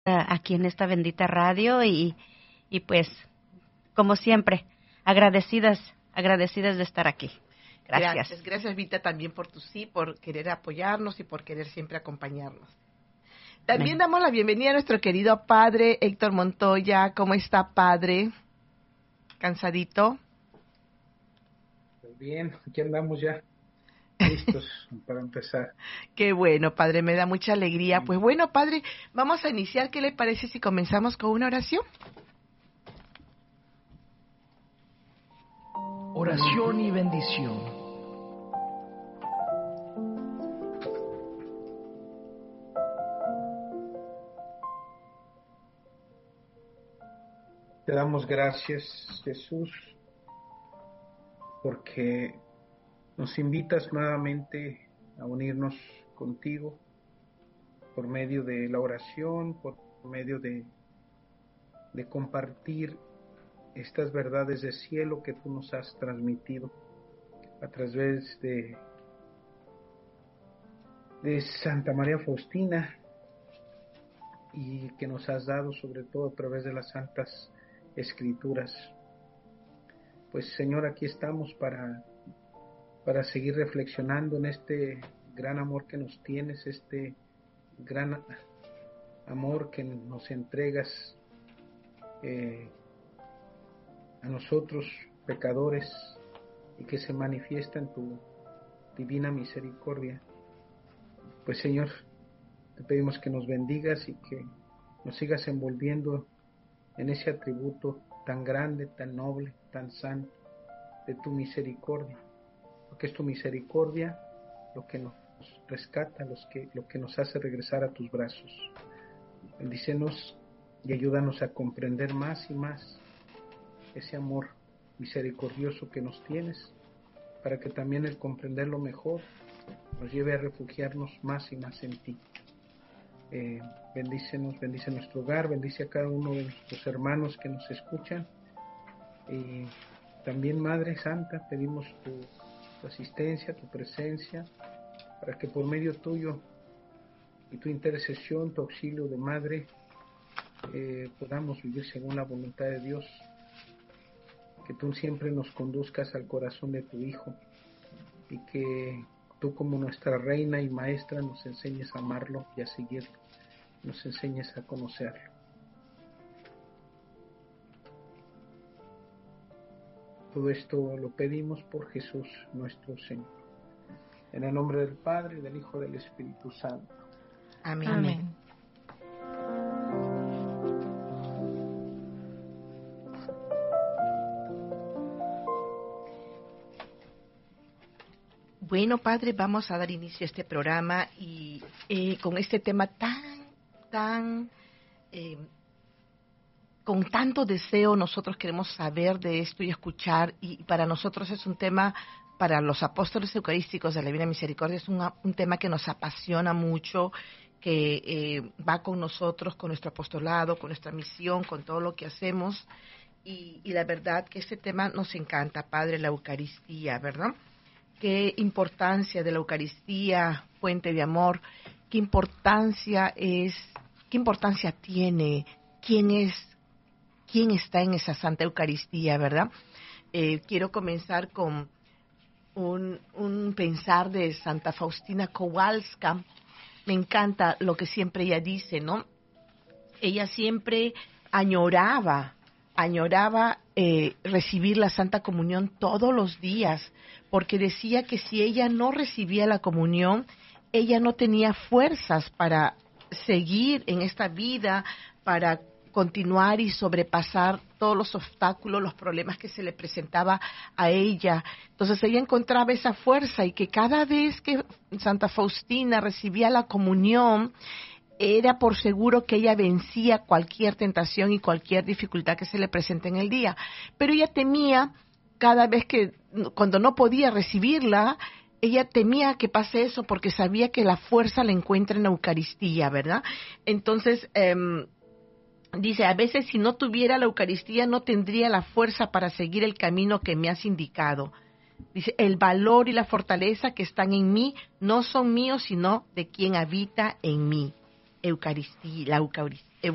aquí en esta bendita radio y pues, como siempre, agradecidas de estar aquí. Gracias. Gracias, Vita, también por tu sí, por querer apoyarnos y por querer siempre acompañarnos. También damos la bienvenida a nuestro querido padre Héctor Montoya. ¿Cómo está, padre? ¿Cansadito? Pues bien, aquí andamos ya, listos para empezar. Qué bueno, padre, me da mucha alegría. Pues bueno, padre, vamos a iniciar. ¿Qué le parece si comenzamos con una oración? Oración y bendición. Te damos gracias, Jesús, porque nos invitas nuevamente a unirnos contigo por medio de la oración, por medio de compartir estas verdades de cielo que tú nos has transmitido a través de Santa María Faustina y que nos has dado sobre todo a través de las santas Escrituras. Pues Señor, aquí estamos para seguir reflexionando en este gran amor que nos tienes, este gran amor que nos entregas a nosotros pecadores y que se manifiesta en tu divina misericordia. Pues Señor, te pedimos que nos bendigas y que nos sigas envolviendo en ese atributo tan grande, tan noble, tan santo de tu misericordia, porque es tu misericordia lo que nos rescata, lo que nos hace regresar a tus brazos. Bendícenos y ayúdanos a comprender más y más ese amor misericordioso que nos tienes, para que también el comprenderlo mejor nos lleve a refugiarnos más y más en ti. Bendícenos, bendice nuestro hogar, bendice a cada uno de nuestros hermanos que nos escuchan. Y también, Madre Santa, pedimos tu asistencia, tu presencia, para que por medio tuyo y tu intercesión, tu auxilio de Madre, podamos vivir según la voluntad de Dios. Que tú siempre nos conduzcas al corazón de tu Hijo y que tú, como nuestra reina y maestra, nos enseñes a amarlo y a seguirlo, nos enseñes a conocerlo. Todo esto lo pedimos por Jesús nuestro Señor. En el nombre del Padre, del Hijo y del Espíritu Santo. Amén. Amén. Bueno, padre, vamos a dar inicio a este programa y con este tema con tanto deseo nosotros queremos saber de esto y escuchar, y para nosotros es un tema, para los apóstoles eucarísticos de la Divina Misericordia, es un tema que nos apasiona mucho, que va con nosotros, con nuestro apostolado, con nuestra misión, con todo lo que hacemos, y la verdad que este tema nos encanta, padre, la Eucaristía, ¿verdad? Qué importancia de la Eucaristía, fuente de amor, qué importancia tiene, quién está en esa Santa Eucaristía, ¿verdad? Quiero comenzar con un pensar de Santa Faustina Kowalska. Me encanta lo que siempre ella dice, ¿no? Ella siempre añoraba recibir la Santa Comunión todos los días, porque decía que si ella no recibía la comunión, ella no tenía fuerzas para seguir en esta vida, para continuar y sobrepasar todos los obstáculos, los problemas que se le presentaba a ella. Entonces ella encontraba esa fuerza, y que cada vez que Santa Faustina recibía la comunión, era por seguro que ella vencía cualquier tentación y cualquier dificultad que se le presente en el día. Pero ella temía, cada vez cuando no podía recibirla, ella temía que pase eso, porque sabía que la fuerza la encuentra en la Eucaristía, ¿verdad? Entonces, dice, a veces si no tuviera la Eucaristía no tendría la fuerza para seguir el camino que me has indicado. Dice, el valor y la fortaleza que están en mí no son míos, sino de quien habita en mí. Eucaristía, la Eucaristía.